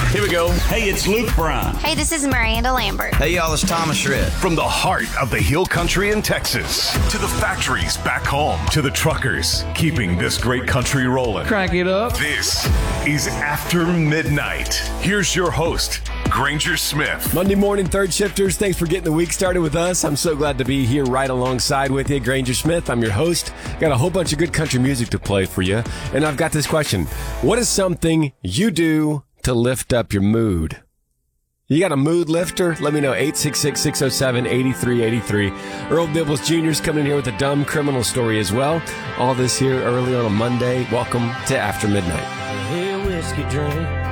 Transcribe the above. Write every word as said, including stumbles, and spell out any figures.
Here we go. Hey, it's Luke Bryan. Hey, this is Miranda Lambert. Hey, y'all, it's Thomas Shred. From the heart of the Hill Country in Texas to the factories back home to the truckers keeping this great country rolling. Crank it up. This is After Midnight. Here's your host, Granger Smith. Monday morning, third shifters. Thanks for getting the week started with us. I'm so glad to be here right alongside with you. Granger Smith, I'm your host. Got a whole bunch of good country music to play for you. And I've got this question. What is something you do to lift up your mood? You got a mood lifter? Let me know. eight six six, six oh seven, eight three eight three. Earl Dibbles Junior is coming in here with a dumb criminal story as well. All this here early on a Monday. Welcome to After Midnight. Hey, whiskey drink.